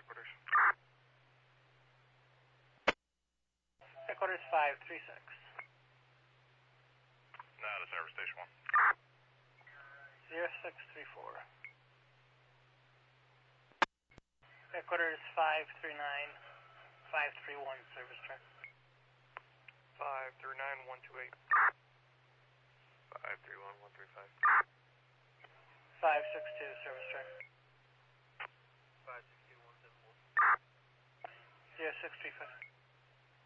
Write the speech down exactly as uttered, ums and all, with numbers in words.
headquarters. Headquarters five three six. Not a service station one. zero six three four. Headquarters five three nine, five three one, service track. five three nine one two eight. five three one one three five.